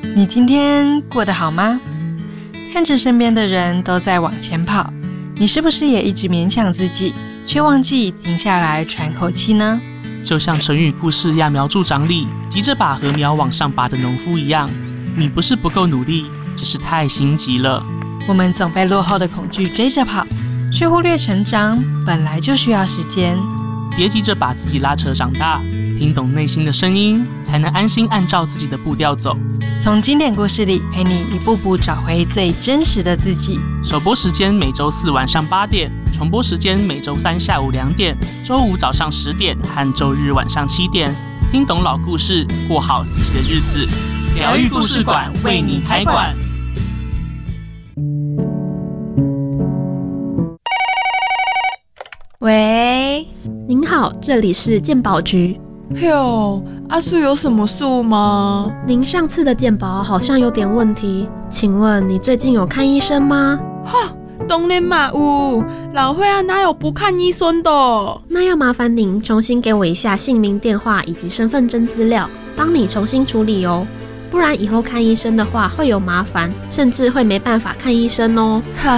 你今天过得好吗？看着身边的人都在往前跑，你是不是也一直勉强自己，却忘记停下来喘口气呢？ 就像成语故事揠苗助长里急着把禾苗往上拔的农夫一样，你不是不够努力，只是太心急了。 我们总被落后的恐惧追着跑，却忽略成长本来就需要时间。 别急着把自己拉扯长大，听懂内心的声音，才能安心按照自己的步调走。 从经典故事里陪你一步步找回最真实的自己。 首播时间每周4晚上8点，重播时间每周3下午2点，周5早上10点和周日晚上7点。听懂老故事，过好自己的日子。疗愈故事馆为你开馆。 喂， 您好，这里是健保局。 哟，阿叔有什么事吗？ 您上次的健保好像有点问题，请问你最近有看医生吗？ 哈，当然嘛有，老岁仔哪有不看医生的？ 那要麻烦您重新给我一下姓名、电话以及身份证资料，帮你重新处理哦。不然以后看医生的话会有麻烦，甚至会没办法看医生哦。 哈，